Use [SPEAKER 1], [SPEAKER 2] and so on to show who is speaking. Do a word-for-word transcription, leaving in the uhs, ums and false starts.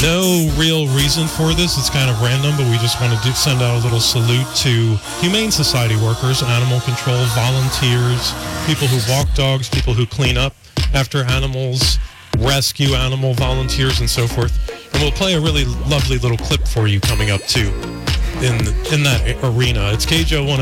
[SPEAKER 1] No real reason for this. It's kind of random, but we just want to do, send out a little salute to Humane Society workers, animal control volunteers, people who walk dogs, people who clean up after animals, rescue animal volunteers, and so forth. And we'll play a really lovely little clip for you coming up, too, in in that arena. It's K J O one